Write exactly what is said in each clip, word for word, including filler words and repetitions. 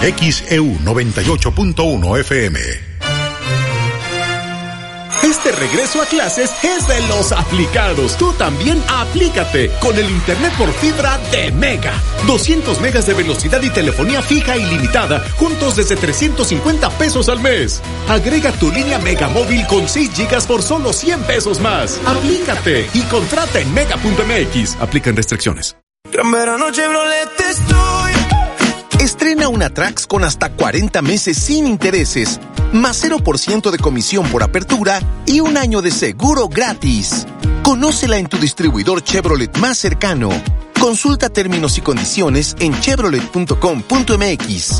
X E U noventa y ocho punto uno F M. Este regreso a clases es de los aplicados. Tú también aplícate con el internet por fibra de Mega. doscientos megas de velocidad y telefonía fija ilimitada, juntos desde trescientos cincuenta pesos al mes. Agrega tu línea Mega móvil con seis gigas por solo cien pesos más. Aplícate y contrata en mega punto m x. Aplican restricciones. Gran verano Chevrolet estoy. Estrena una Trax con hasta cuarenta meses sin intereses, más cero por ciento de comisión por apertura y un año de seguro gratis. Conócela en tu distribuidor Chevrolet más cercano. Consulta términos y condiciones en chevrolet punto com punto m x.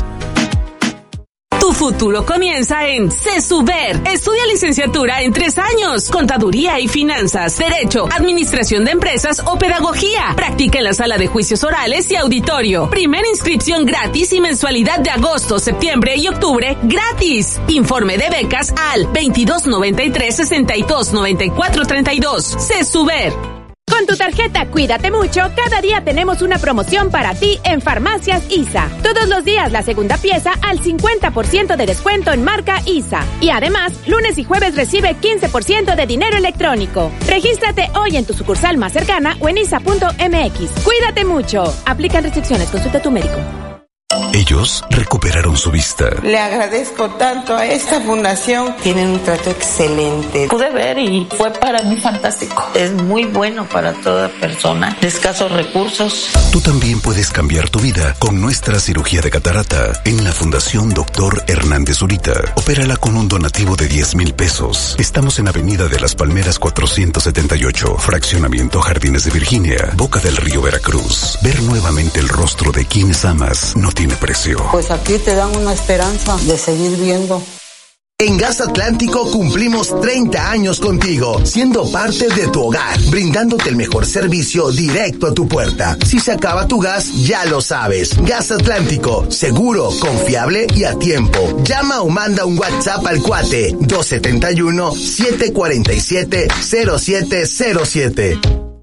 Tu futuro comienza en CESUBER. Estudia licenciatura en tres años, contaduría y finanzas, derecho, administración de empresas o pedagogía. Practica en la sala de juicios orales y auditorio. Primera inscripción gratis y mensualidad de agosto, septiembre y octubre gratis. Informe de becas al veintidós noventa y tres, sesenta y dos, noventa y cuatro, treinta y dos. CESUBER. Con tu tarjeta Cuídate Mucho, cada día tenemos una promoción para ti en Farmacias I S A. Todos los días la segunda pieza al cincuenta por ciento de descuento en marca I S A. Y además, lunes y jueves recibe quince por ciento de dinero electrónico. Regístrate hoy en tu sucursal más cercana o en isa punto m x. Cuídate mucho. Aplican restricciones. Consulta a tu médico. Ellos recuperaron su vista. Le agradezco tanto a esta fundación. Tienen un trato excelente. Pude ver y fue para mí fantástico. Es muy bueno para toda persona de escasos recursos. Tú también puedes cambiar tu vida con nuestra cirugía de catarata en la Fundación Doctor Hernández Zurita. Opérala con un donativo de diez mil pesos. Estamos en Avenida de las Palmeras cuatrocientos setenta y ocho, Fraccionamiento Jardines de Virginia, Boca del Río, Veracruz. Ver nuevamente el rostro de quienes amas no tiene precio. Pues aquí te dan una esperanza de seguir viendo. En Gas Atlántico cumplimos treinta años contigo, siendo parte de tu hogar, brindándote el mejor servicio directo a tu puerta. Si se acaba tu gas, ya lo sabes. Gas Atlántico, seguro, confiable y a tiempo. Llama o manda un WhatsApp al cuate dos siete uno, siete cuatro siete, cero siete cero siete.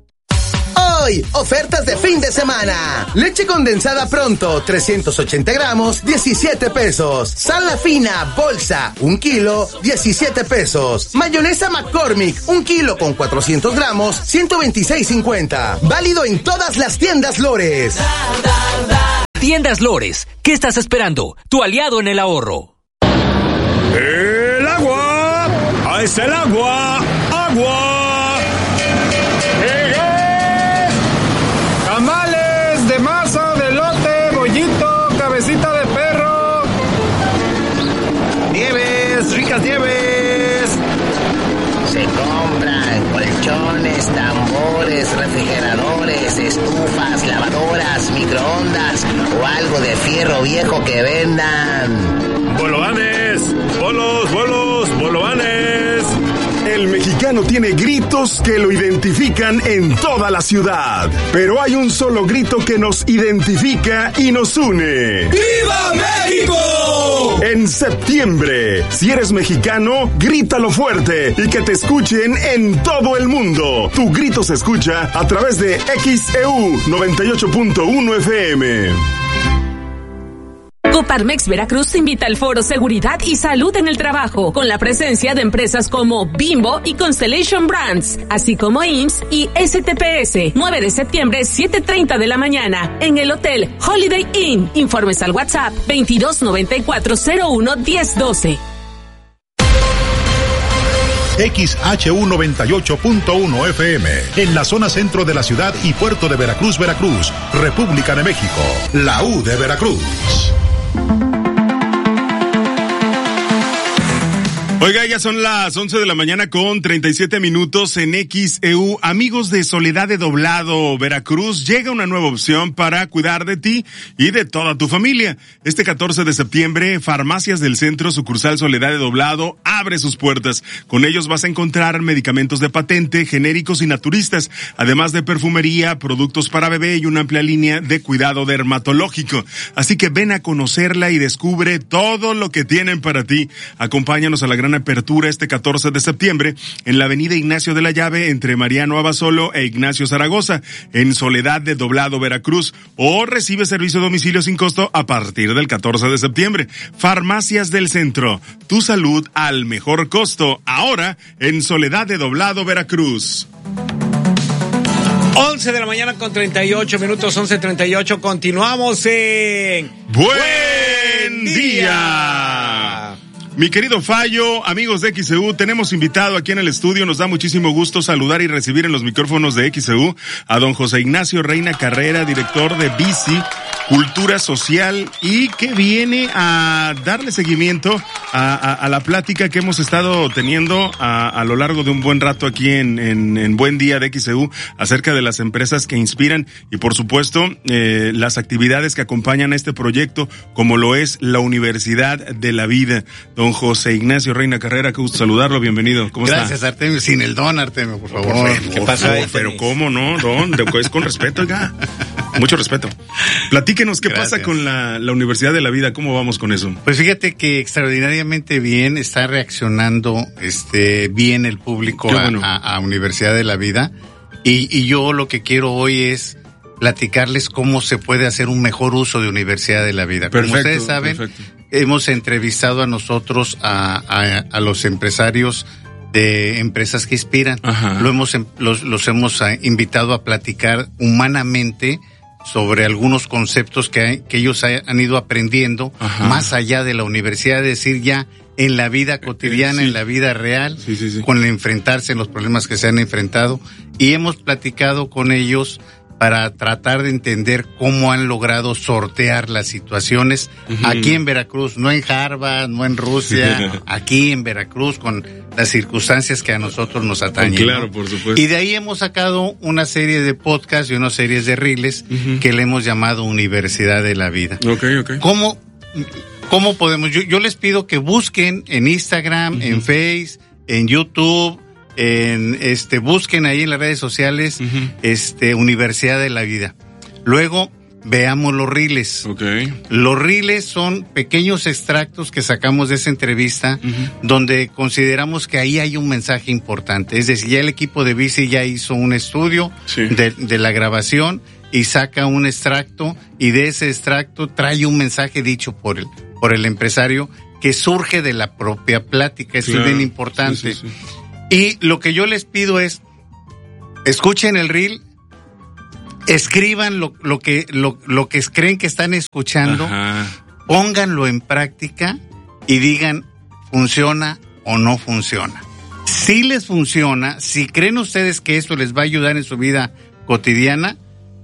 Hoy, ofertas de fin de semana. Leche condensada Pronto, trescientos ochenta gramos, diecisiete pesos. Sal La Fina, bolsa, un kilo, diecisiete pesos. Mayonesa McCormick, un kilo con cuatrocientos gramos, ciento veintiséis cincuenta. Válido en todas las tiendas Lores. Tiendas Lores, ¿qué estás esperando? Tu aliado en el ahorro. ¡El agua! ¡Ahí está el agua! ¡Agua! Tamales de masa, de elote, bollito, cabecita de perro. Nieves, ricas nieves. Se compran colchones, tambores, refrigeradores, estufas, lavadoras, microondas o algo de fierro viejo que vendan. Bolovanes, bolos, bolos, bolovanes. El mexicano tiene gritos que lo identifican en toda la ciudad, pero hay un solo grito que nos identifica y nos une. ¡Viva México! En septiembre, si eres mexicano, grítalo fuerte y que te escuchen en todo el mundo. Tu grito se escucha a través de X E U noventa y ocho punto uno F M. Coparmex Veracruz te invita al foro Seguridad y Salud en el Trabajo, con la presencia de empresas como Bimbo y Constellation Brands, así como I M S S y S T P S. nueve de septiembre, siete treinta de la mañana, en el Hotel Holiday Inn. Informes al WhatsApp veintidós noventa y cuatro cero uno diez doce. X H U noventa y ocho punto uno F M, en la zona centro de la ciudad y puerto de Veracruz, Veracruz, República de México, la U de Veracruz. Oiga, ya son las once de la mañana con treinta y siete minutos en X E U. Amigos de Soledad de Doblado, Veracruz, llega una nueva opción para cuidar de ti y de toda tu familia. Este catorce de septiembre, Farmacias del Centro, sucursal Soledad de Doblado, abre sus puertas. Con ellos vas a encontrar medicamentos de patente, genéricos y naturistas, además de perfumería, productos para bebé y una amplia línea de cuidado dermatológico. Así que ven a conocerla y descubre todo lo que tienen para ti. Acompáñanos a la gran gran apertura este catorce de septiembre en la avenida Ignacio de la Llave entre Mariano Abasolo e Ignacio Zaragoza, en Soledad de Doblado, Veracruz, o recibe servicio a domicilio sin costo a partir del catorce de septiembre. Farmacias del Centro, tu salud al mejor costo, ahora en Soledad de Doblado, Veracruz. once de la mañana con treinta y ocho minutos, once treinta y ocho, continuamos en Buen Día. Mi querido Fallo, amigos de X E U, tenemos invitado aquí en el estudio, nos da muchísimo gusto saludar y recibir en los micrófonos de X E U a don José Ignacio Reina Carrera, director de Bici, Cultura Social, y que viene a darle seguimiento a, a, a la plática que hemos estado teniendo a, a lo largo de un buen rato aquí en, en, en Buen Día de X E U acerca de las empresas que inspiran y por supuesto eh, las actividades que acompañan a este proyecto, como lo es la Universidad de la Vida. Don José Ignacio Reina Carrera, qué gusto saludarlo, bienvenido. ¿Cómo Gracias, está? Artemio, sin el don, Artemio, por favor. Por, ¿Qué pasa? Por, pero cómo no, don, es con respeto, oiga. Mucho respeto. Platíquenos, ¿qué Gracias. pasa con la, la Universidad de la Vida? ¿Cómo vamos con eso? Pues fíjate que extraordinariamente bien está reaccionando este bien el público a, bueno. a, a Universidad de la Vida. Y, y yo lo que quiero hoy es platicarles cómo se puede hacer un mejor uso de Universidad de la Vida. Perfecto, como ustedes saben, perfecto. hemos entrevistado a nosotros a, a, a los empresarios de empresas que inspiran. Lo hemos, los, los hemos invitado a platicar humanamente sobre algunos conceptos que, hay, que ellos han ido aprendiendo Ajá. más allá de la universidad, es decir, ya en la vida cotidiana, sí. en la vida real, sí, sí, sí. con el enfrentarse en los problemas que se han enfrentado. Y hemos platicado con ellos para tratar de entender cómo han logrado sortear las situaciones uh-huh. aquí en Veracruz, no en Harvard, no en Rusia, aquí en Veracruz, con las circunstancias que a nosotros nos atañen. Claro, ¿no? por supuesto. Y de ahí hemos sacado una serie de podcasts y una serie de reels uh-huh. que le hemos llamado Universidad de la Vida. Okay, okay. ¿Cómo, cómo podemos? Yo, yo les pido que busquen en Instagram, uh-huh. en Face, en YouTube, en este busquen ahí en las redes sociales uh-huh. este Universidad de la Vida. Luego veamos los reels. Okay. Los reels son pequeños extractos que sacamos de esa entrevista uh-huh. donde consideramos que ahí hay un mensaje importante. Es decir, ya el equipo de Bici ya hizo un estudio sí. de, de la grabación y saca un extracto y de ese extracto trae un mensaje dicho por el, por el empresario que surge de la propia plática. Eso claro. es bien importante. Sí, sí, sí. Y lo que yo les pido es, escuchen el reel, escriban lo, lo que lo, lo que creen que están escuchando, Ajá. pónganlo en práctica y digan, ¿funciona o no funciona? Si les funciona, si creen ustedes que esto les va a ayudar en su vida cotidiana,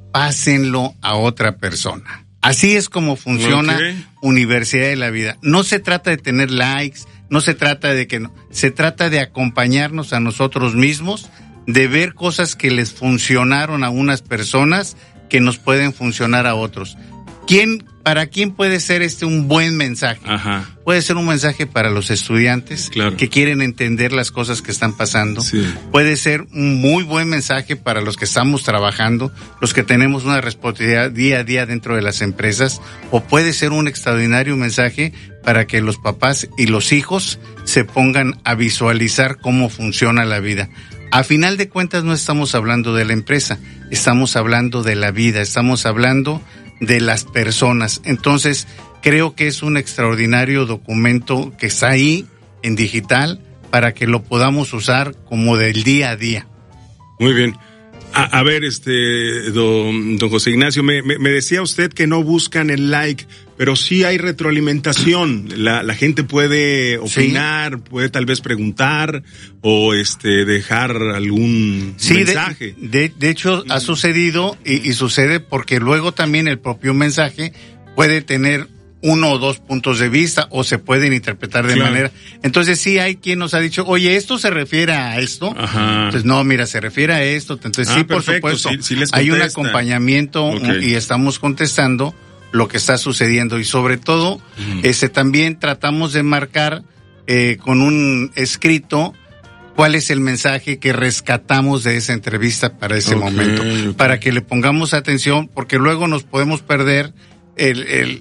pásenlo a otra persona. Así es como funciona okay. Universidad de la Vida. No se trata de tener likes, no se trata de que no, se trata de acompañarnos a nosotros mismos, de ver cosas que les funcionaron a unas personas que nos pueden funcionar a otros. ¿Quién, para quién puede ser este un buen mensaje? Ajá. Puede ser un mensaje para los estudiantes claro. que quieren entender las cosas que están pasando. Sí. Puede ser un muy buen mensaje para los que estamos trabajando, los que tenemos una responsabilidad día a día dentro de las empresas, o puede ser un extraordinario mensaje para que los papás y los hijos se pongan a visualizar cómo funciona la vida. A final de cuentas no estamos hablando de la empresa, estamos hablando de la vida, estamos hablando de las personas. Entonces, creo que es un extraordinario documento que está ahí en digital para que lo podamos usar como del día a día. Muy bien. A, a ver, este, don, don José Ignacio, me, me, me decía usted que no buscan el like, pero sí hay retroalimentación. La, la gente puede opinar, sí. puede tal vez preguntar o este dejar algún sí, mensaje. De, de, de hecho, ha sucedido y, y sucede porque luego también el propio mensaje puede tener uno o dos puntos de vista o se pueden interpretar de claro. manera. Entonces sí hay quien nos ha dicho, oye, ¿esto se refiere a esto? Ajja. Entonces no, mira, se refiere a esto. Entonces ah, sí, perfecto. por supuesto, sí, sí les hay un acompañamiento okay. y estamos contestando lo que está sucediendo y sobre todo, uh-huh. este también tratamos de marcar eh, con un escrito cuál es el mensaje que rescatamos de esa entrevista para ese okay, momento, okay. para que le pongamos atención, porque luego nos podemos perder el, el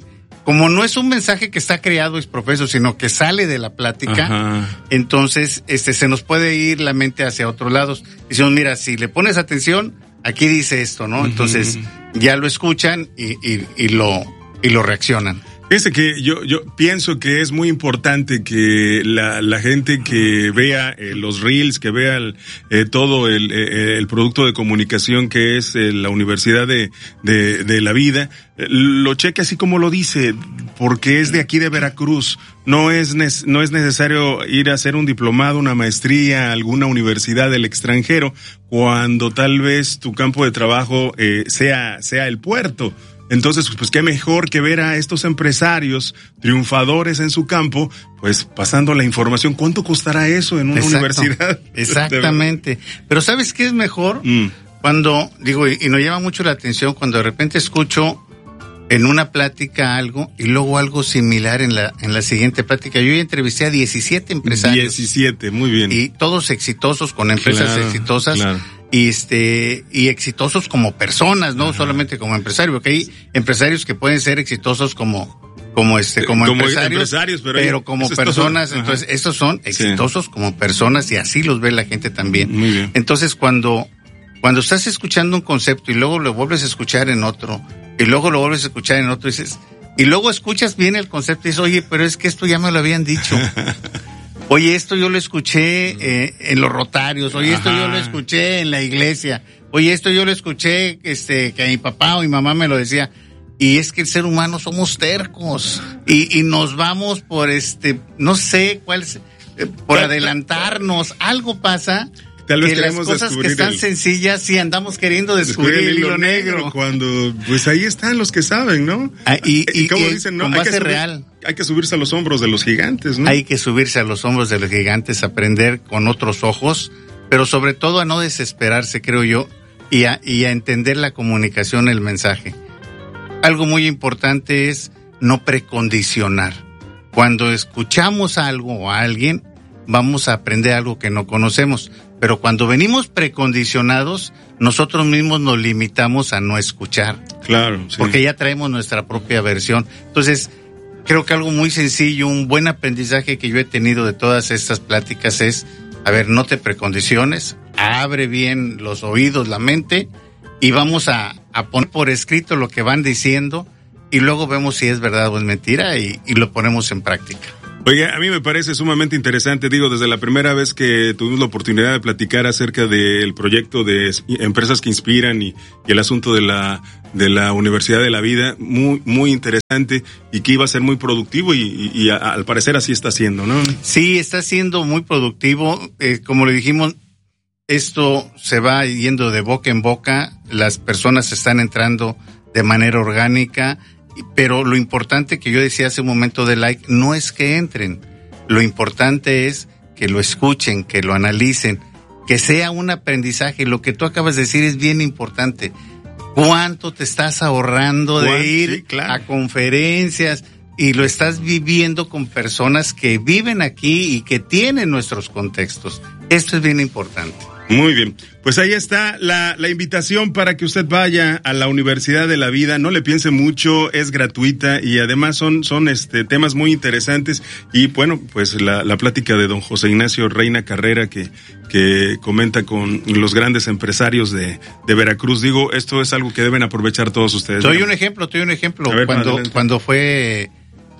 como no es un mensaje que está creado ex profeso, sino que sale de la plática, Ajá. entonces este se nos puede ir la mente hacia otros lados. Decimos, mira, si le pones atención, aquí dice esto, ¿no? Uh-huh. Entonces ya lo escuchan y, y, y lo y lo reaccionan. Fíjese que yo yo pienso que es muy importante que la, la gente que vea eh, los reels, que vea el, eh, todo el, eh, el producto de comunicación que es eh, la Universidad de, de, de la Vida, eh, lo cheque así como lo dice, porque es de aquí de Veracruz. No es, no es necesario ir a hacer un diplomado, una maestría, alguna universidad del extranjero, cuando tal vez tu campo de trabajo eh, sea, sea el puerto. Entonces, pues qué mejor que ver a estos empresarios triunfadores en su campo, pues pasando la información. ¿Cuánto costará eso en una Exacto. universidad? Exactamente. Pero ¿sabes qué es mejor? Mm. Cuando, digo, y, y nos llama mucho la atención cuando de repente escucho en una plática algo y luego algo similar en la en la siguiente plática. Yo ya entrevisté a diecisiete empresarios. diecisiete, muy bien. Y todos exitosos, con empresas claro, exitosas. Claro. Y este, y exitosos como personas, no Ajá. solamente como empresarios, porque hay empresarios que pueden ser exitosos como, como este, como, como empresarios, empresarios, pero, pero como personas, todo, entonces, estos son exitosos sí. como personas y así los ve la gente también. Muy bien. Entonces, cuando, cuando estás escuchando un concepto y luego lo vuelves a escuchar en otro, y luego lo vuelves a escuchar en otro, y dices, y luego escuchas bien el concepto y dices, oye, pero es que esto ya me lo habían dicho. Oye, esto yo lo escuché eh, en los Rotarios. Oye, Ajá. esto yo lo escuché en la iglesia. Oye, esto yo lo escuché este, que mi papá o mi mamá me lo decía. Y es que el ser humano somos tercos. Y, y nos vamos por este, no sé cuál es, eh, por adelantarnos. Algo pasa. Tal vez que las cosas que están el, sencillas sí andamos queriendo descubrir, descubrir el hilo, hilo negro. negro. Cuando, pues ahí están los que saben, ¿no? Ah, y, y, y como y dicen, ¿no? Con hay base que subir, real. Hay que subirse a los hombros de los gigantes, ¿no? Hay que subirse a los hombros de los gigantes, aprender con otros ojos, pero sobre todo a no desesperarse, creo yo, y a, y a entender la comunicación, el mensaje. Algo muy importante es no precondicionar. Cuando escuchamos algo o a alguien, vamos a aprender algo que no conocemos. Pero cuando venimos precondicionados, nosotros mismos nos limitamos a no escuchar. Claro, sí. Porque ya traemos nuestra propia versión. Entonces, creo que algo muy sencillo, un buen aprendizaje que yo he tenido de todas estas pláticas es, a ver, no te precondiciones, abre bien los oídos, la mente, y vamos a, a poner por escrito lo que van diciendo, y luego vemos si es verdad o es mentira, y, y lo ponemos en práctica. Oiga, a mí me parece sumamente interesante, digo, desde la primera vez que tuvimos la oportunidad de platicar acerca del proyecto de Empresas que Inspiran y, y el asunto de la de la Universidad de la Vida, muy muy interesante y que iba a ser muy productivo y, y, y a, al parecer así está siendo, ¿no? Sí, está siendo muy productivo, eh, como le dijimos, esto se va yendo de boca en boca, las personas están entrando de manera orgánica. Pero lo importante que yo decía hace un momento de like, no es que entren, lo importante es que lo escuchen, que lo analicen, que sea un aprendizaje. Lo que tú acabas de decir es bien importante. ¿Cuánto te estás ahorrando de ir sí, claro. a conferencias y lo estás viviendo con personas que viven aquí y que tienen nuestros contextos? Esto es bien importante. Muy bien, pues ahí está la, la invitación para que usted vaya a la Universidad de la Vida, no le piense mucho, es gratuita y además son, son este temas muy interesantes y bueno, pues la, la plática de don José Ignacio Reina Carrera que, que comenta con los grandes empresarios de, de Veracruz, digo, esto es algo que deben aprovechar todos ustedes. Te doy un ejemplo, te doy un ejemplo, ver, cuando, adelante. cuando fue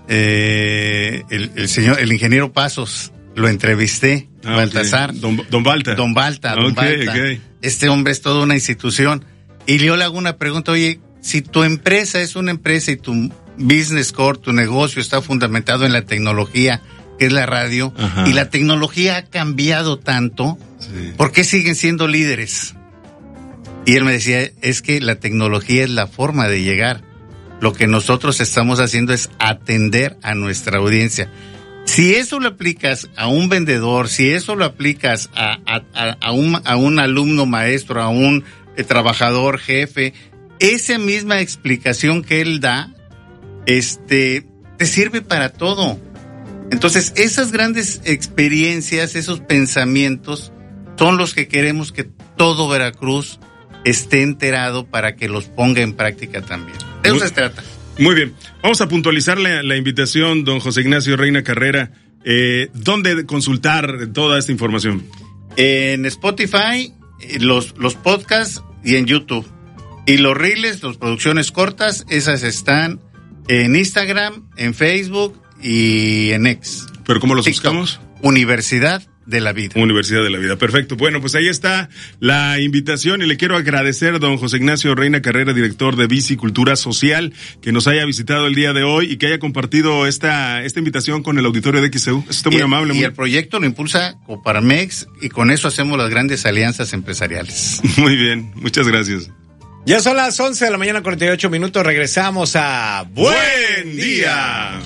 eh, el, el señor, el ingeniero Pasos, lo entrevisté, ah, Baltasar. Okay. Don, don Balta. Don Balta, Don okay, Balta. Okay. Este hombre es toda una institución. Y yo le hago una pregunta, oye, si tu empresa es una empresa y tu business core, tu negocio está fundamentado en la tecnología, que es la radio, Ajá. y la tecnología ha cambiado tanto, sí. ¿por qué siguen siendo líderes? Y él me decía, es que la tecnología es la forma de llegar. Lo que nosotros estamos haciendo es atender a nuestra audiencia. Si eso lo aplicas a un vendedor, si eso lo aplicas a, a, a, un, a un alumno maestro, a un eh, trabajador jefe, esa misma explicación que él da, este, te sirve para todo. Entonces, esas grandes experiencias, esos pensamientos, son los que queremos que todo Veracruz esté enterado para que los ponga en práctica también. De eso se trata. Muy bien, vamos a puntualizar la, la invitación, don José Ignacio Reina Carrera. Eh, ¿Dónde consultar toda esta información? En Spotify, los, los podcasts y en YouTube. Y los reels, las producciones cortas, esas están en Instagram, en Facebook y en X. ¿Pero cómo los TikTok. buscamos? Universidad de la Vida. Universidad de la Vida, perfecto. Bueno, pues ahí está la invitación y le quiero agradecer, don José Ignacio Reina Carrera, director de Bicicultura Social, que nos haya visitado el día de hoy y que haya compartido esta esta invitación con el auditorio de X E U. Está muy y, amable. Y muy... el proyecto lo impulsa Coparmex y con eso hacemos las grandes alianzas empresariales. Muy bien, muchas gracias. Ya son las once de la mañana, cuarenta y ocho minutos. Regresamos a Buen Día.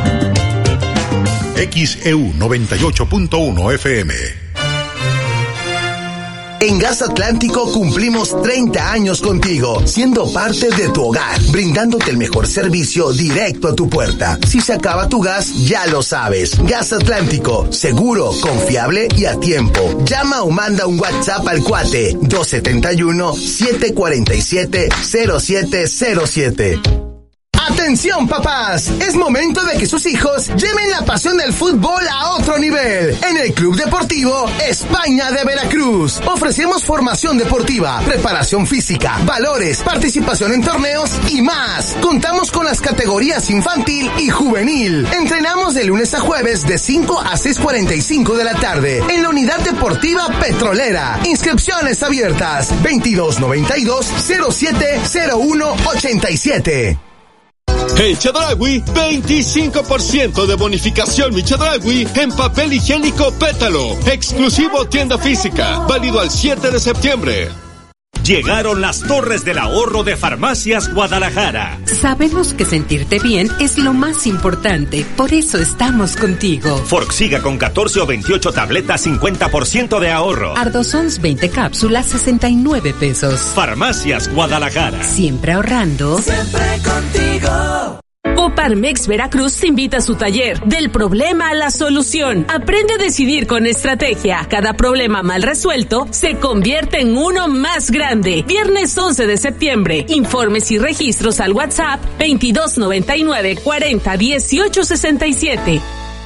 X E U noventa y ocho punto uno F M. En Gas Atlántico cumplimos treinta años contigo, siendo parte de tu hogar, brindándote el mejor servicio directo a tu puerta. Si se acaba tu gas, ya lo sabes. Gas Atlántico, seguro, confiable y a tiempo. Llama o manda un WhatsApp al cuate dos siete uno, siete cuatro siete, cero siete cero siete. ¡Atención, papás! Es momento de que sus hijos lleven la pasión del fútbol a otro nivel. En el Club Deportivo España de Veracruz ofrecemos formación deportiva, preparación física, valores, participación en torneos y más. Contamos con las categorías infantil y juvenil. Entrenamos de lunes a jueves de cinco a seis cuarenta y cinco de la tarde en la Unidad Deportiva Petrolera. Inscripciones abiertas veintidós noventa y dos, cero siete cero uno ochenta y siete. En Chedraui, veinticinco por ciento de bonificación mi Chedraui en papel higiénico Pétalo. Exclusivo tienda física. Válido al siete de septiembre. Llegaron las torres del ahorro de Farmacias Guadalajara. Sabemos que sentirte bien es lo más importante, por eso estamos contigo. Forxiga con catorce o veintiocho tabletas, cincuenta por ciento de ahorro. Ardosons veinte cápsulas, sesenta y nueve pesos. Farmacias Guadalajara. Siempre ahorrando. Siempre contigo. Coparmex Veracruz te invita a su taller Del problema a la solución. Aprende a decidir con estrategia. Cada problema mal resuelto se convierte en uno más grande. Viernes once de septiembre. Informes y registros al WhatsApp veintidós noventa y nueve, cuarenta, dieciocho sesenta y siete.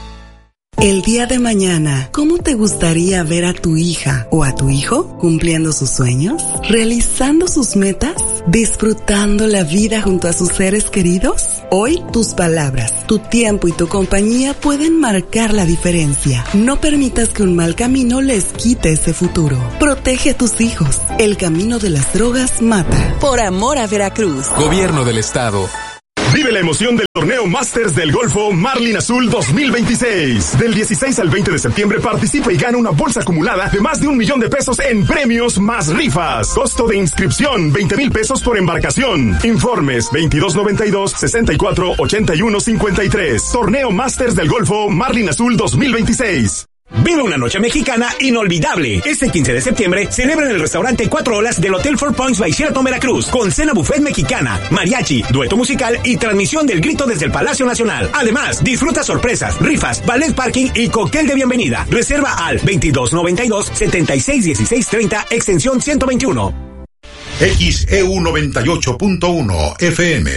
El día de mañana, ¿cómo te gustaría ver a tu hija o a tu hijo cumpliendo sus sueños? ¿Realizando sus metas? ¿Disfrutando la vida junto a sus seres queridos? Hoy, tus palabras, tu tiempo y tu compañía pueden marcar la diferencia. No permitas que un mal camino les quite ese futuro. Protege a tus hijos. El camino de las drogas mata. Por amor a Veracruz. Gobierno del Estado. Vive la emoción del torneo Masters del Golfo Marlin Azul dos mil veintiséis. Del dieciséis al veinte de septiembre participa y gana una bolsa acumulada de más de un millón de pesos en premios más rifas. Costo de inscripción veinte mil pesos por embarcación. Informes veintidós noventa y dos, sesenta y cuatro, ochenta y uno cincuenta y tres. Torneo Masters del Golfo Marlin Azul dos mil veintiséis. Vive una noche mexicana inolvidable. Este quince de septiembre celebra en el restaurante Cuatro Olas del Hotel Four Points by Sheraton Veracruz con cena buffet mexicana, mariachi, dueto musical y transmisión del grito desde el Palacio Nacional. Además, disfruta sorpresas, rifas, ballet parking y cóctel de bienvenida. Reserva al veintidós noventa y dos, setenta y seis dieciséis treinta, extensión ciento veintiuno. X E U noventa y ocho punto uno F M.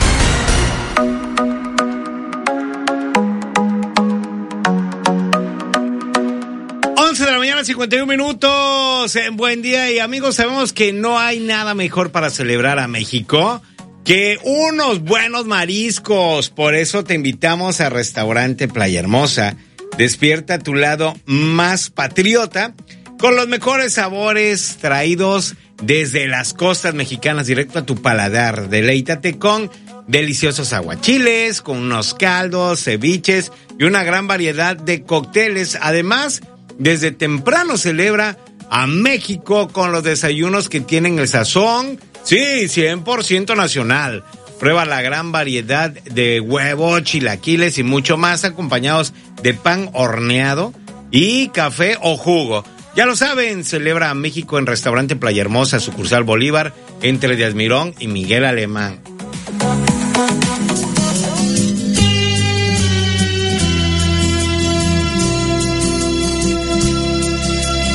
once de la mañana, cincuenta y un minutos. En Buen Día. Y amigos, sabemos que no hay nada mejor para celebrar a México que unos buenos mariscos. Por eso te invitamos a Restaurante Playa Hermosa. Despierta tu lado más patriota con los mejores sabores traídos desde las costas mexicanas directo a tu paladar. Deleítate con deliciosos aguachiles, con unos caldos, ceviches y una gran variedad de cócteles. Además, desde temprano celebra a México con los desayunos que tienen el sazón, sí, cien por ciento nacional. Prueba la gran variedad de huevos, chilaquiles y mucho más, acompañados de pan horneado y café o jugo. Ya lo saben, celebra a México en Restaurante Playa Hermosa, sucursal Bolívar, entre Díaz Mirón y Miguel Alemán.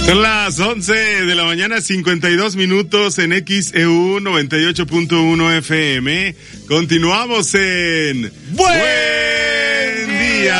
Son las once de la mañana, cincuenta y dos minutos en X E U noventa y ocho punto uno F M. Continuamos en Buen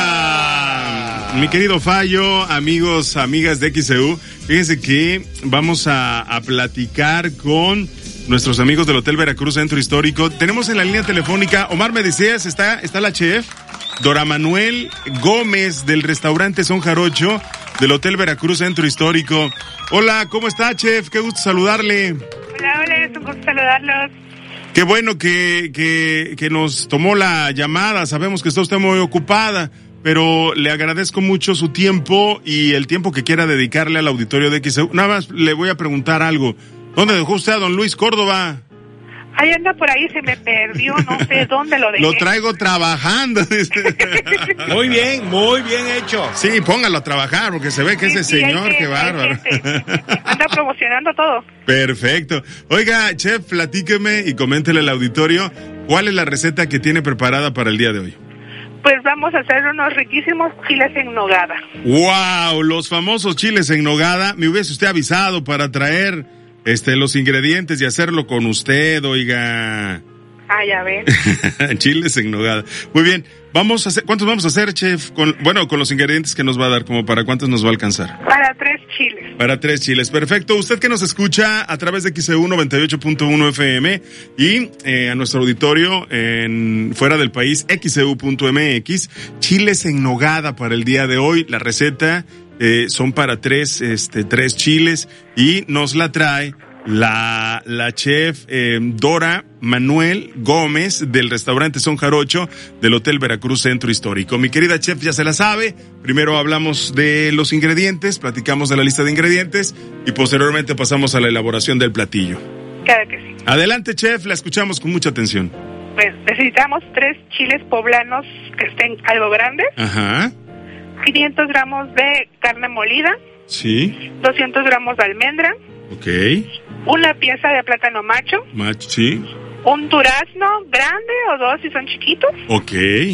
Día. Mi querido Fallo, amigos, amigas de X E U, fíjense que vamos a, a platicar con nuestros amigos del Hotel Veracruz Centro Histórico. Tenemos en la línea telefónica, Omar, me decías, está, está la chef Dora Manuel Gómez del restaurante Son Jarocho del Hotel Veracruz Centro Histórico. Hola, ¿cómo está, chef? Qué gusto saludarle. Hola, hola, es un gusto saludarlos. Qué bueno que, que, que nos tomó la llamada. Sabemos que está usted muy ocupada, pero le agradezco mucho su tiempo y el tiempo que quiera dedicarle al auditorio de X E U. Nada más le voy a preguntar algo. ¿Dónde dejó usted a don Luis Córdoba? Ahí anda por ahí, se me perdió, no sé dónde lo dejé. Lo traigo trabajando. Muy bien, muy bien hecho. Sí, póngalo a trabajar, porque se ve que sí, ese sí, señor, qué bárbaro. Anda promocionando todo. Perfecto. Oiga, chef, platíqueme y coméntele al auditorio cuál es la receta que tiene preparada para el día de hoy. Pues vamos a hacer unos riquísimos chiles en nogada. ¡Wow! Los famosos chiles en nogada. Me hubiese usted avisado para traer este los ingredientes y hacerlo con usted, oiga. Ah, ya ven. Chiles en nogada. Muy bien. Vamos a hacer, ¿cuántos vamos a hacer, chef? Con, bueno, con los ingredientes que nos va a dar, como para cuántos nos va a alcanzar. Para tres chiles. Para tres chiles, perfecto. Usted que nos escucha a través de X E U noventa y ocho punto uno F M y eh, a nuestro auditorio en fuera del país, X E U punto M X, chiles en nogada para el día de hoy. La receta eh, son para tres, este, tres chiles y nos la trae La, la chef eh, Dora Manuel Gómez del restaurante Son Jarocho del Hotel Veracruz Centro Histórico. Mi querida chef ya se la sabe. Primero hablamos de los ingredientes, platicamos de la lista de ingredientes y posteriormente pasamos a la elaboración del platillo. Claro que sí. Adelante, chef, la escuchamos con mucha atención. Pues necesitamos tres chiles poblanos que estén algo grandes. Ajá. quinientos gramos de carne molida. Sí. doscientos gramos de almendra. Ok. Una pieza de plátano macho. Macho, sí. Un durazno grande o dos si son chiquitos. Ok.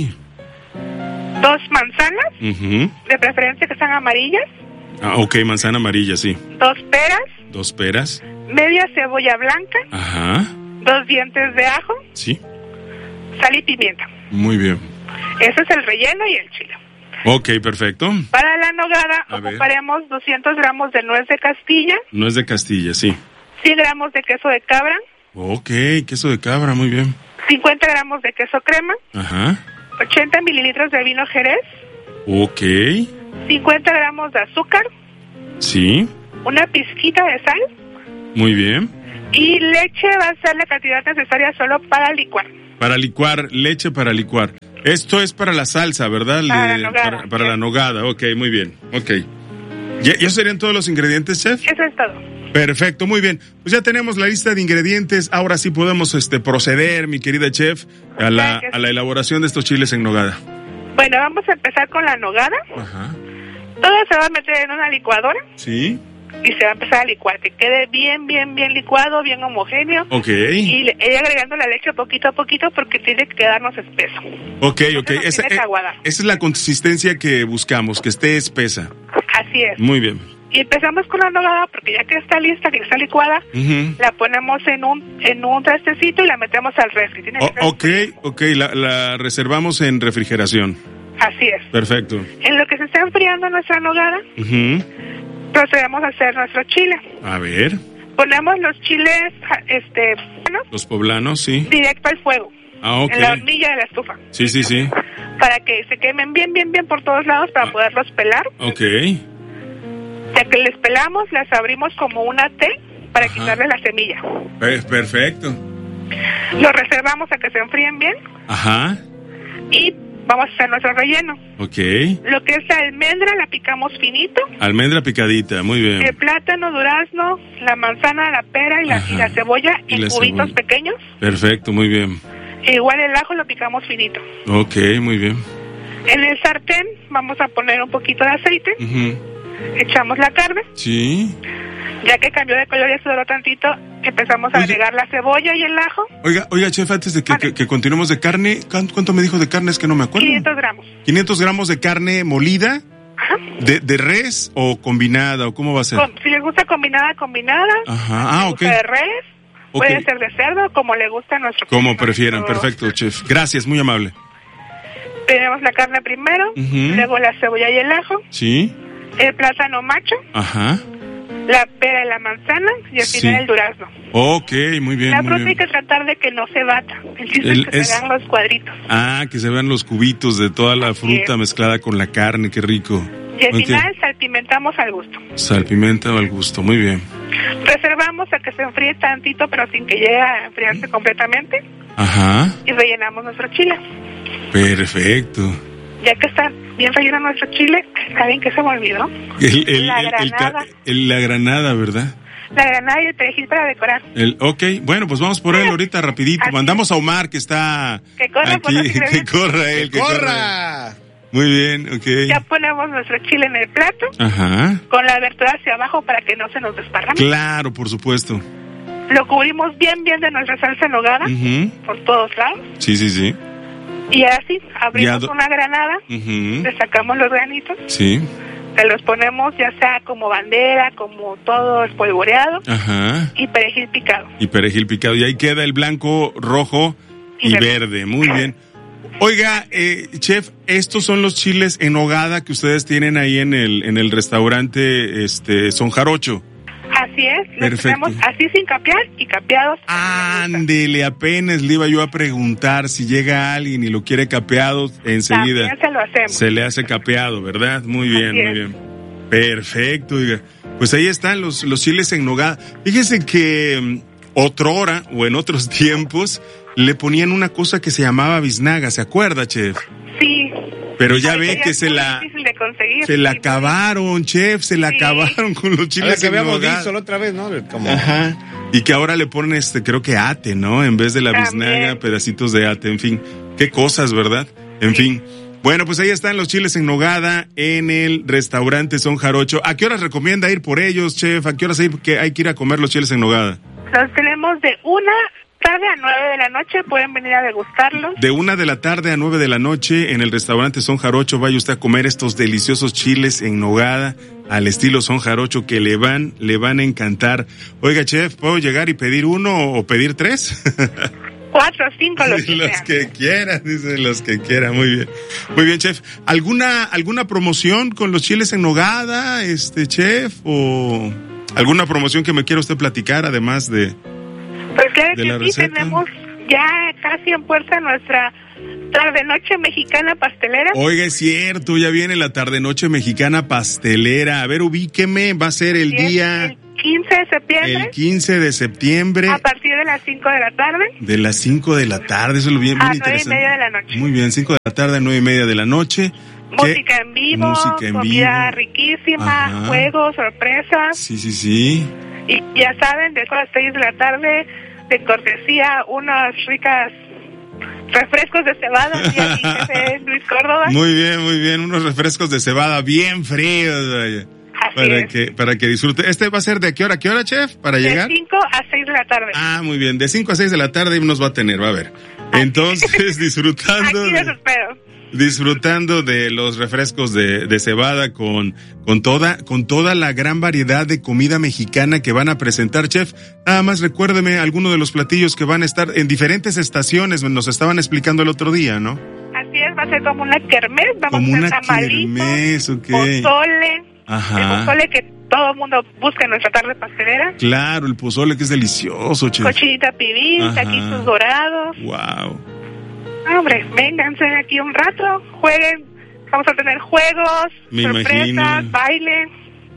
Dos manzanas, Uh-huh. de preferencia que sean amarillas. Ah, ok, manzana amarilla, sí. Dos peras. Dos peras. Media cebolla blanca. Ajá. Dos dientes de ajo. Sí. Sal y pimienta. Muy bien. Ese es el relleno y el chile. Ok, perfecto. Para la nogada A ver. ocuparemos doscientos gramos de nuez de Castilla, No es de Castilla, sí. cien gramos de queso de cabra, Ok, queso de cabra, muy bien. cincuenta gramos de queso crema, Ajá. ochenta mililitros de vino Jerez, Ok, cincuenta gramos de azúcar, sí, una pizquita de sal muy bien. y leche va a ser la cantidad necesaria solo para licuar. Para licuar, leche para licuar. Esto es para la salsa, ¿verdad? Para Le- la nogada, para, para la nogada, ok, muy bien, ok. ¿Ya, ¿Ya serían todos los ingredientes, chef? Eso es todo. Perfecto, muy bien. Pues ya tenemos la lista de ingredientes. Ahora sí podemos este, proceder, mi querida chef, a la, a la elaboración de estos chiles en nogada. Bueno, vamos a empezar con la nogada. Ajá. Todo se va a meter en una licuadora Sí. y se va a empezar a licuar, que quede bien, bien, bien licuado, bien homogéneo. Ok. Y le- ir agregando la leche poquito a poquito porque tiene que quedarnos espeso. Ok, ok. No Esa, tiene que eh, aguadar. esa es la consistencia que buscamos, que esté espesa. Así es. Muy bien. Y empezamos con la nogada porque ya que está lista, que está licuada, Ujú. la ponemos en un en un trastecito y la metemos al refri. Tiene que ser- O- ok, ok, la, la reservamos en refrigeración. Así es. Perfecto. En lo que se está enfriando nuestra nogada, Ujú. procedemos a hacer nuestro chile. A ver, Ponemos los chiles, ja- este, bueno, los poblanos, sí. directo al fuego, Ah, ok. en la hornilla de la estufa, Sí, sí, sí. para que se quemen bien, bien, bien por todos lados para poderlos pelar. Ok. Ya que les pelamos, las abrimos como una T para quitarle la semilla. Per- perfecto. Los reservamos a que se enfríen bien Ajá. y vamos a hacer nuestro relleno. Ok. Lo que es la almendra la picamos finito, Almendra picadita, muy bien. el plátano, durazno, la manzana, la pera y la, y la cebolla Y en la cubitos cebolla. pequeños. Perfecto, muy bien. E igual el ajo lo picamos finito. Ok, muy bien. En el sartén vamos a poner un poquito de aceite, Ujú. echamos la carne, Sí. ya que cambió de color y se doró tantito, empezamos a agregar la cebolla y el ajo, Oiga, oiga, chef, antes de que, que, que continuemos de carne, ¿cuánto, cuánto me dijo de carne? Es que no me acuerdo. quinientos gramos. quinientos gramos de carne molida. Ajá. ¿De, de res o combinada o cómo va a ser? Con, si les gusta combinada, combinada. Ajá, ah, ok. De res, okay. Puede ser de cerdo, como le gusta a nuestro Como nuestro... prefieran, perfecto, chef. Gracias, muy amable. Tenemos la carne primero, uh-huh. Luego la cebolla y el ajo. Sí. El plátano macho. Ajá. La pera y la manzana y al sí. final el durazno. Ok, muy bien. La muy fruta bien. hay que tratar de que no se bata. El chiste El, es que es... se vean los cuadritos. Ah, que se vean los cubitos de toda la fruta mezclada con la carne, qué rico. Y al okay. final salpimentamos al gusto. Salpimenta al gusto, muy bien. Reservamos a que se enfríe tantito, pero sin que llegue a enfriarse completamente. Ajá. Y rellenamos nuestro chile. Perfecto. Ya que está bien relleno nuestro chile, ¿saben qué se me olvidó? El, el, la el, granada. El, el, la granada, ¿verdad? La granada y el perejil para decorar. El, ok, bueno, pues vamos por él ahorita rapidito. Así. Mandamos a Omar que está que corra aquí, que corra él, que, que corra. corra. Muy bien, ok. Ya ponemos nuestro chile en el plato. Ajá. Con la abertura hacia abajo para que no se nos desparrame. Claro, por supuesto. Lo cubrimos bien, bien de nuestra salsa en hogada, uh-huh. por todos lados. Sí, sí, sí. Y así, abrimos do... una granada, uh-huh. le sacamos los granitos. Sí. Se los ponemos ya sea como bandera, como todo espolvoreado. Ajá. Y perejil picado. Y perejil picado. Y ahí queda el blanco, rojo y, y verde. verde. Muy bien. Oiga, eh, chef, estos son los chiles en hogada que ustedes tienen ahí en el en el restaurante este Son Jarocho. Así es, los tenemos así sin capear y capeados. Ándele, apenas le iba yo a preguntar si llega alguien y lo quiere capeado, enseguida también se lo hacemos. Se le hace capeado, ¿verdad? Muy bien, así muy es. bien. Perfecto, oiga. Pues ahí están los, los chiles en nogada. Fíjese que um, otrora o en otros tiempos le ponían una cosa que se llamaba biznaga, ¿se acuerda, chef? Sí. Pero ya ve que se la se la acabaron, chef, se la sí. acabaron con los chiles que habíamos visto la otra vez, ¿no? Como... Ajá. Y que ahora le ponen este, creo que ate, ¿no? En vez de la También. biznaga, pedacitos de ate, en fin. Qué cosas, ¿verdad? En sí. fin. Bueno, pues ahí están los chiles en nogada en el restaurante Son Jarocho. ¿A qué horas recomienda ir por ellos, chef? ¿A qué horas hay que, hay que ir a comer los chiles en nogada? Los tenemos de una tarde a nueve de la noche, pueden venir a degustarlos. De una de la tarde a nueve de la noche en el restaurante Son Jarocho, vaya usted a comer estos deliciosos chiles en nogada al estilo Son Jarocho que le van, le van a encantar. Oiga, chef, ¿puedo llegar y pedir uno o pedir tres? Cuatro, cinco, los que, los que quieran, dicen los que quieran, muy bien. Muy bien, chef. ¿Alguna, alguna promoción con los chiles en nogada, este, chef? ¿O alguna promoción que me quiera usted platicar, además de... Pues claro de que la sí, receta? Tenemos ya casi en puerta nuestra tarde-noche mexicana pastelera. Oiga, es cierto, ya viene la tarde-noche mexicana pastelera. A ver, ubíqueme, va a ser el sí, día... El quince de septiembre. El quince de septiembre. A partir de las cinco de la tarde. De las cinco de la tarde, eso es lo bien, bien a interesante. nueve y media de la noche. Muy bien, cinco de la tarde a nueve y media de la noche. Música en vivo, música en comida vivo. riquísima, Ajá. juegos, sorpresas. Sí, sí, sí. Y ya saben, de las seis de la tarde, de cortesía, unas ricas refrescos de cebada. Y aquí jefe Luis Córdoba. Muy bien, muy bien. Unos refrescos de cebada bien fríos, vaya. Así para es. que para que disfrute. ¿Este va a ser de qué hora, qué hora, chef? Para de llegar. De cinco a seis de la tarde. Ah, muy bien. De cinco a seis de la tarde nos va a tener, va a ver. Entonces, disfrutando. Aquí los espero. Disfrutando de los refrescos de, de cebada con, con toda, con toda la gran variedad de comida mexicana que van a presentar, chef. Nada más recuérdeme alguno de los platillos que van a estar en diferentes estaciones, nos estaban explicando el otro día, ¿no? Así es, va a ser como una kermés, vamos como a hacer una tamalitos, kermés, okay. pozole, Ajá. el pozole que todo el mundo busca en nuestra tarde pastelera. Claro, el pozole que es delicioso, chef. Cochinita pibil, taquitos dorados. Wow. Hombre, vénganse aquí un rato, jueguen, vamos a tener juegos, Me sorpresas, imagino. baile.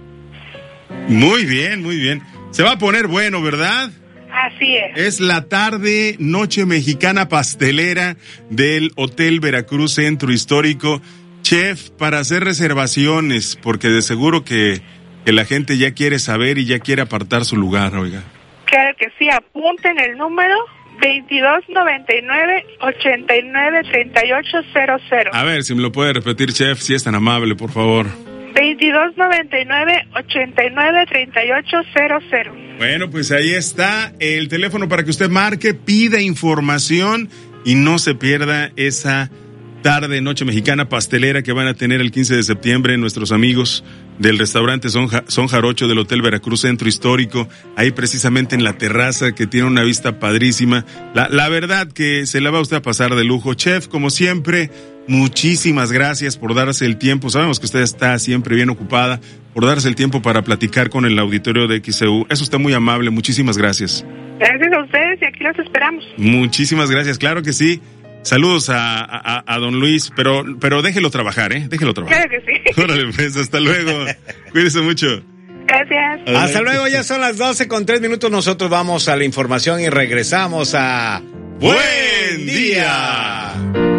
Muy bien, muy bien. Se va a poner bueno, ¿verdad? Así es. Es la tarde, noche mexicana pastelera del Hotel Veracruz Centro Histórico. Chef, para hacer reservaciones, porque de seguro que, que la gente ya quiere saber y ya quiere apartar su lugar, oiga. Claro que sí, apunten el número veintidós noventa y nueve, ochenta y nueve, treinta y ocho cero cero. A ver, si me lo puede repetir, chef, si es tan amable, por favor. veintidós noventa y nueve, ochenta y nueve, treinta y ocho cero cero. Bueno, pues ahí está el teléfono para que usted marque, pida información y no se pierda esa tarde, noche mexicana pastelera que van a tener el quince de septiembre nuestros amigos del restaurante Son, Son Jarocho del Hotel Veracruz Centro Histórico, ahí precisamente en la terraza que tiene una vista padrísima. La, la verdad que se la va a usted a pasar de lujo. Chef, como siempre, muchísimas gracias por darse el tiempo. Sabemos que usted está siempre bien ocupada, por darse el tiempo para platicar con el auditorio de X C U. Eso está muy amable, muchísimas gracias. Gracias a ustedes y aquí los esperamos. Muchísimas gracias, claro que sí. Saludos a, a, a don Luis, pero pero déjelo trabajar, ¿eh? Déjelo trabajar. Claro que sí. Órale, pues, hasta luego. Cuídese mucho. Gracias. Hasta luego, ya son las doce con tres minutos. Nosotros vamos a la información y regresamos a Buen Día.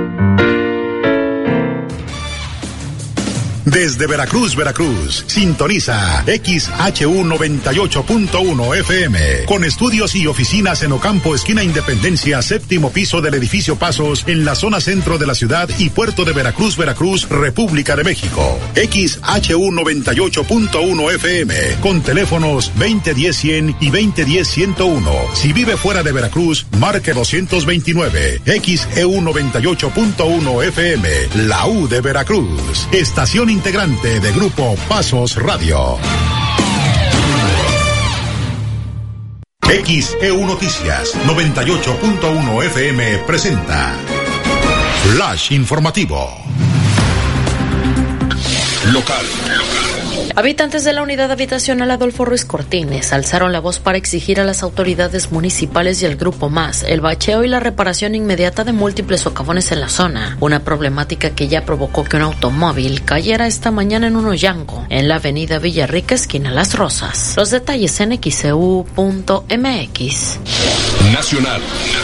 Desde Veracruz, Veracruz, sintoniza X H U noventa y ocho punto uno F M, con estudios y oficinas en Ocampo, esquina Independencia, séptimo piso del edificio Pasos, en la zona centro de la ciudad y puerto de Veracruz, Veracruz, República de México. X H U noventa y ocho punto uno F M, con teléfonos veinte diez cien y veinte diez ciento uno. Si vive fuera de Veracruz, marque doscientos veintinueve. X E U noventa y ocho punto uno F M, la U de Veracruz. Estación integrante de Grupo Pasos Radio. X E U Noticias noventa y ocho punto uno F M presenta Flash Informativo. Local. Habitantes de la unidad habitacional Adolfo Ruiz Cortines alzaron la voz para exigir a las autoridades municipales y al Grupo Más el bacheo y la reparación inmediata de múltiples socavones en la zona, una problemática que ya provocó que un automóvil cayera esta mañana en un hoyango en la avenida Villarrica, esquina Las Rosas. Los detalles en X E U punto M X. Nacional.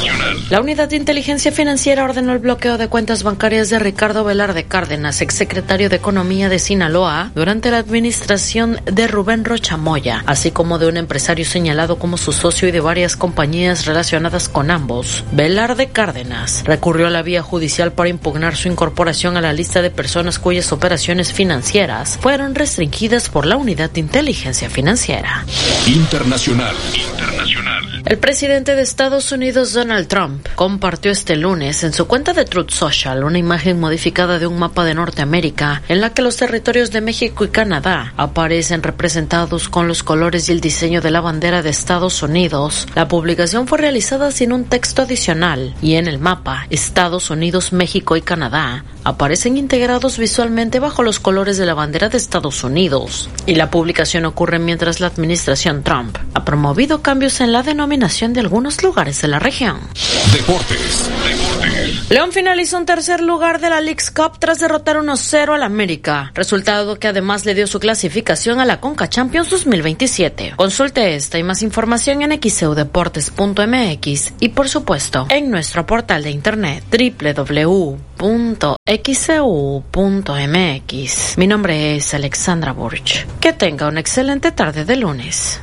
La Unidad de Inteligencia Financiera ordenó el bloqueo de cuentas bancarias de Ricardo Velarde Cárdenas, exsecretario de Economía de Sinaloa, durante la administración de Rubén Rocha Moya, así como de un empresario señalado como su socio y de varias compañías relacionadas con ambos. Velarde Cárdenas recurrió a la vía judicial para impugnar su incorporación a la lista de personas cuyas operaciones financieras fueron restringidas por la Unidad de Inteligencia Financiera. Internacional. Internacional. El presidente de Estados Unidos, Donald Trump, compartió este lunes en su cuenta de Truth Social una imagen modificada de un mapa de Norteamérica en la que los territorios de México y Canadá aparecen representados con los colores y el diseño de la bandera de Estados Unidos. La publicación fue realizada sin un texto adicional y en el mapa Estados Unidos, México y Canadá aparecen integrados visualmente bajo los colores de la bandera de Estados Unidos. Y la publicación ocurre mientras la administración Trump ha promovido cambios en la denominación de algunos lugares de la región. Deportes. Deportes. León finalizó en tercer lugar de la Leagues Cup tras derrotar uno cero al América, resultado que además le dio su clasificación a la Conca Champions dos mil veintisiete. Consulte esta y más información en x e u deportes punto m x y por supuesto en nuestro portal de internet doble u doble u doble u punto x e u punto m x. Mi nombre es Alexandra Burch. Que tenga una excelente tarde de lunes.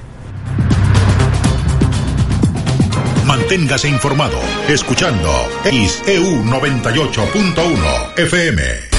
Manténgase informado escuchando X E U noventa y ocho punto uno F M.